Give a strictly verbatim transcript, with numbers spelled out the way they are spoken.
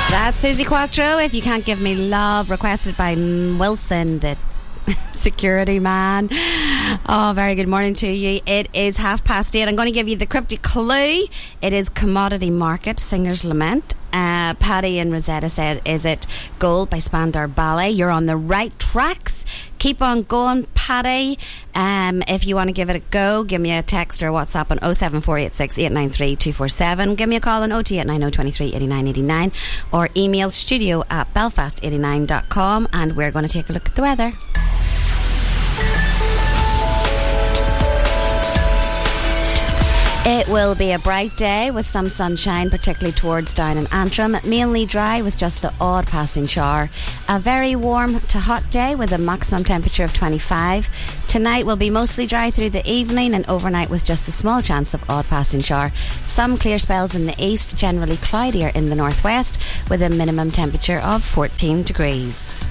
That's Susie Quattro. If You Can't Give Me Love, requested by Wilson, the security man. Oh, very good morning to you. It is half past eight. I'm going to give you the cryptic clue. It is Commodity Market, Singer's Lament. Uh, Paddy and Rosetta said, is it Gold by Spandau Ballet? You're on the right tracks. Keep on going, Paddy. Um, if you want to give it a go, give me a text or WhatsApp on oh seven four eight six eight nine three two four seven. Give me a call on oh two eight nine oh two three eight nine eight nine or email studio at belfast eighty-nine dot com, and we're going to take a look at the weather. It will be a bright day with some sunshine, particularly towards Down and Antrim. Mainly dry with just the odd passing shower. A very warm to hot day with a maximum temperature of twenty-five. Tonight will be mostly dry through the evening and overnight with just a small chance of odd passing shower. Some clear spells in the east, generally cloudier in the northwest with a minimum temperature of fourteen degrees.